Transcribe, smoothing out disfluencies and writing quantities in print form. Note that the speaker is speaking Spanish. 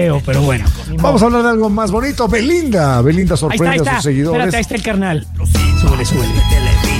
pero bueno. Vamos a hablar de algo más bonito. Belinda sorprende a sus seguidores. Espérate, ahí está el carnal. Súbele.